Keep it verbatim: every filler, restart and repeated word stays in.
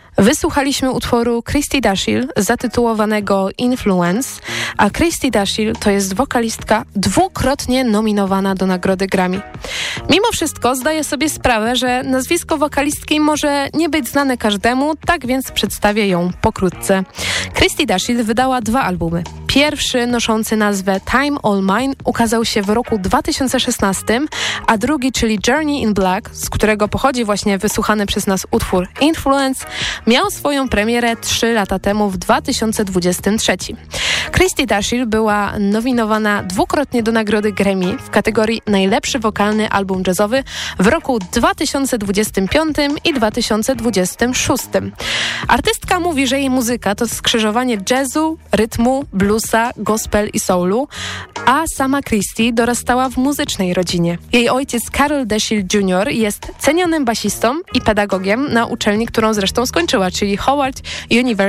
Wysłuchaliśmy utworu Christy Dashiell zatytułowanego Influence, a Christy Dashiell to jest wokalistka dwukrotnie nominowana do nagrody Grammy. Mimo wszystko zdaję sobie sprawę, że nazwisko wokalistki może nie być znane każdemu, tak więc przedstawię ją pokrótce. Christy Dashiell wydała dwa albumy. Pierwszy, noszący nazwę Time All Mine, ukazał się w roku dwa tysiące szesnastym, a drugi, czyli Journey in Black, z którego pochodzi właśnie wysłuchany przez nas utwór Influence, miał swoją premierę trzy lata temu w dwa tysiące dwudziestym trzecim. Christy Dashiell była nominowana dwukrotnie do nagrody Grammy w kategorii Najlepszy wokalny album jazzowy w roku dwa tysiące dwudziestym piątym i dwa tysiące dwudziestym szóstym. Artystka mówi, że jej muzyka to skrzyżowanie jazzu, rytmu, bluesa, gospel i soulu, a sama Christy dorastała w muzycznej rodzinie. Jej ojciec Carol Dashiell junior jest cenionym basistą i pedagogiem na uczelni, którą zresztą skończyła, czyli Howard University